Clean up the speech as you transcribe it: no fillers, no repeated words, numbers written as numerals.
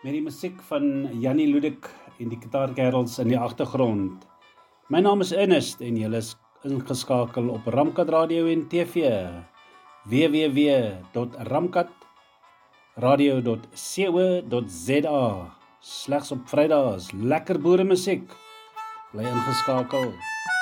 met die musiek van Jannie Ludik en die gitaarkerels in die agtergrond. My naam is Ernest en julle is ingeskakel op Ramkat Radio en TV. www.ramkatradio.co.za. Slegs op Vrydae is lekker boere musiek. Bly ingeskakel.